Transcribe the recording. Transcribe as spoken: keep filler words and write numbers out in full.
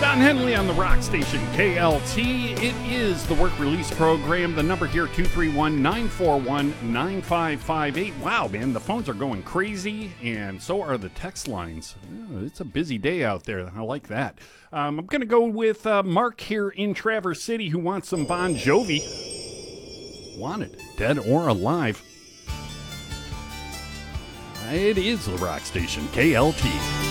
Don Henley on the Rock Station, K L T. It is the work release program. The number here, two three one, nine four one, nine five five eight. Wow, man, the phones are going crazy, and so are the text lines. Oh, it's a busy day out there. I like that. Um, I'm going to go with uh, Mark here in Traverse City who wants some Bon Jovi. Wanted, dead or alive. It is the Rock Station, K L T.